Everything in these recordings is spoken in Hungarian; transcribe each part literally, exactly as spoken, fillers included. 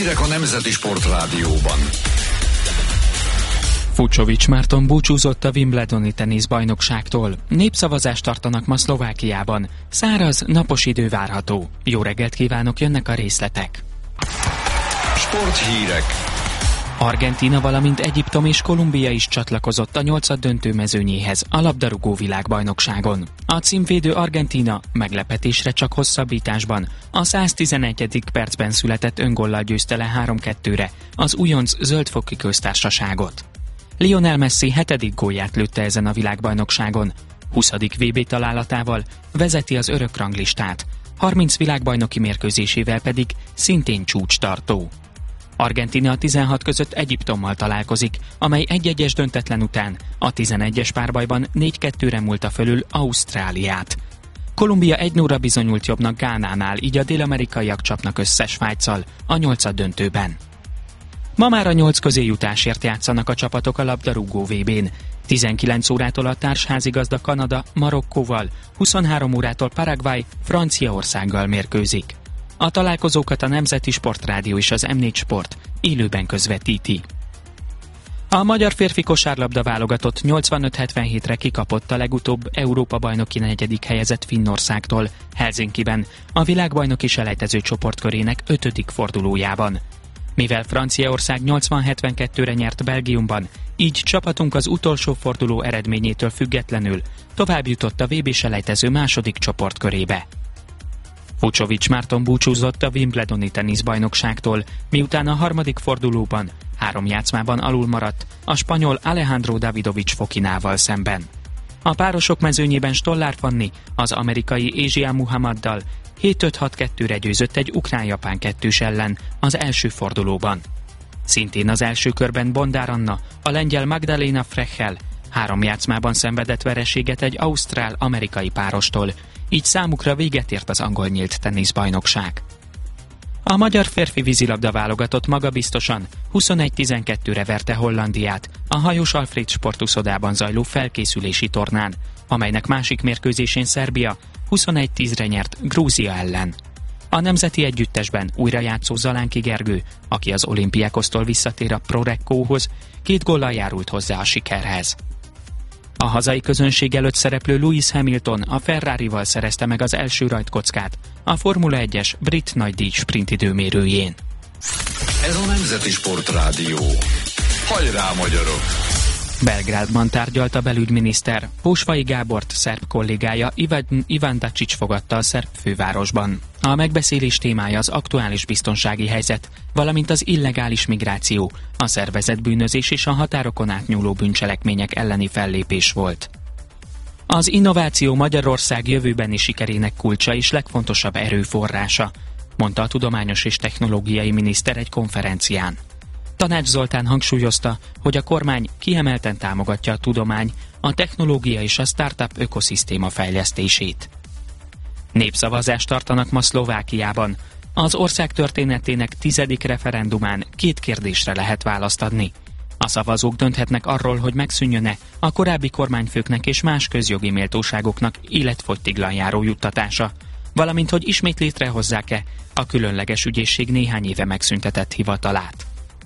Hírek a Nemzeti Sportrádióban. Fucsovics Márton búcsúzott a Wimbledoni teniszbajnokságtól. Népszavazást tartanak ma Szlovákiában. Száraz, napos idő várható. Jó reggelt kívánok, jönnek a részletek. Sporthírek. Argentína, valamint Egyiptom és Kolumbia is csatlakozott a nyolcaddöntő mezőnyéhez a labdarúgó világbajnokságon. A címvédő Argentína meglepetésre csak hosszabbításban a száztizenegyedik percben született öngollal győzte le három kettőre az újonc zöldfoki köztársaságot. Lionel Messi hetedik gólját lőtte ezen a világbajnokságon. huszadik vé bé találatával vezeti az örök ranglistát, harminc világbajnoki mérkőzésével pedig szintén csúcstartó. Argentína a tizenhat között Egyiptommal találkozik, amely egy-egyes döntetlen után a tizenegyes párbajban négy kettőre múlta fölül Ausztráliát. Kolumbia egy nulla bizonyult jobbnak Gánánál, így a dél-amerikaiak csapnak össze Svájccal a nyolcaddöntőben. Ma már a nyolc közéjutásért játszanak a csapatok a labdarúgó vé bén. tizenkilenc órától a társházigazda Kanada Marokkóval, huszonhárom órától Paraguay Franciaországgal mérkőzik. A találkozókat a Nemzeti Sportrádió és az em négy Sport élőben közvetíti. A magyar férfi kosárlabda válogatott nyolcvanöt hetvenhétre kikapott a legutóbb Európa-bajnoki negyedik helyezett Finnországtól Helsinkiben, a világbajnoki selejtező csoportkörének ötödik fordulójában. Mivel Franciaország nyolcvan hetvenkettőre nyert Belgiumban, így csapatunk az utolsó forduló eredményétől függetlenül tovább jutott a vé bé selejtező második csoportkörébe. Fucsovics Márton búcsúzott a Wimbledoni teniszbajnokságtól, miután a harmadik fordulóban három játszmában alul maradt a spanyol Alejandro Davidovich Fokinával szemben. A párosok mezőnyében Stollár Fanni az amerikai Ázsia Muhammaddal hét öt hat kettőre győzött egy ukrán-japán kettős ellen az első fordulóban. Szintén az első körben Bondár Anna a lengyel Magdalena Frechel három játszmában szenvedett vereséget egy ausztrál-amerikai párostól, így számukra véget ért az angol nyílt teniszbajnokság. A magyar férfi vízilabda válogatott magabiztosan huszonegy tizenkettőre verte Hollandiát a Hajós Alfréd sportuszodában zajló felkészülési tornán, amelynek másik mérkőzésén Szerbia huszonegy tízre nyert Grúzia ellen. A nemzeti együttesben újra játszó Zalánki Gergő, aki az Olympiakosztól visszatér a Prorekkóhoz, két góllal járult hozzá a sikerhez. A hazai közönség előtt szereplő Lewis Hamilton a Ferrarival szerezte meg az első rajtkockát a Formula egyes brit nagydíj sprintidőmérőjén. Ez a Nemzeti Sportrádió. Hajrá, magyarok! Belgrádban tárgyalt a belügyminiszter. Pósvai Gábort szerb kollégája Ivan, Ivan Dačić fogadta a szerb fővárosban. A megbeszélés témája az aktuális biztonsági helyzet, valamint az illegális migráció, a szervezett bűnözés és a határokon átnyúló bűncselekmények elleni fellépés volt. Az innováció Magyarország jövőbeni sikerének kulcsa és legfontosabb erőforrása, mondta a tudományos és technológiai miniszter egy konferencián. Tanács Zoltán hangsúlyozta, hogy a kormány kiemelten támogatja a tudomány, a technológia és a startup ökoszisztéma fejlesztését. Népszavazást tartanak ma Szlovákiában. Az ország történetének tizedik referendumán két kérdésre lehet választ adni. A szavazók dönthetnek arról, hogy megszűnjön-e a korábbi kormányfőknek és más közjogi méltóságoknak életfogytiglan járó juttatása, valamint hogy ismét létrehozzák-e a különleges ügyészség néhány éve megszüntetett hivatalát.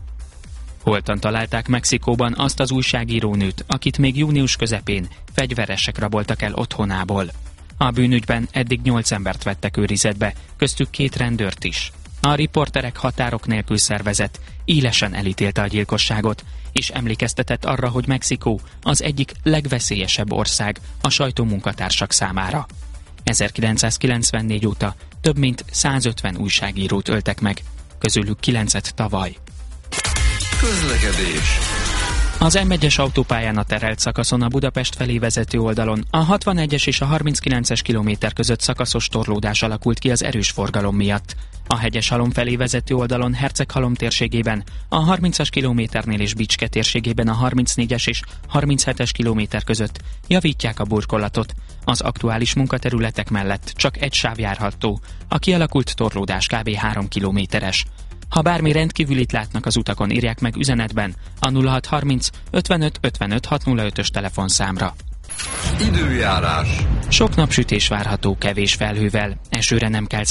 Holtan találták Mexikóban azt az újságírónőt, akit még június közepén fegyveresek raboltak el otthonából. A bűnügyben eddig nyolc embert vettek őrizetbe, köztük két rendőrt is. A Riporterek Határok Nélkül szervezet élesen elítélte a gyilkosságot, és emlékeztetett arra, hogy Mexikó az egyik legveszélyesebb ország a sajtómunkatársak számára. ezerkilencszázkilencvennégy óta több mint százötven újságírót öltek meg, közülük kilencet tavaly. Közlekedés. Az em egyes autópályán a terelt szakaszon a Budapest felé vezető oldalon a hatvanegyes és a harminckilences kilométer között szakaszos torlódás alakult ki az erős forgalom miatt. A Hegyeshalom felé vezető oldalon Herceghalom térségében, a harmincas kilométernél és Bicske térségében a harmincnégyes és harminchetes kilométer között javítják a burkolatot. Az aktuális munkaterületek mellett csak egy sáv járható, a kialakult torlódás kb. három kilométeres. Ha bármi rendkívülit látnak az utakon, írják meg üzenetben a nulla hat harminc ötvenöt ötvenöt hatszázötös telefonszámra. Időjárás. Sok napsütés várható, kevés felhővel, esőre nem kell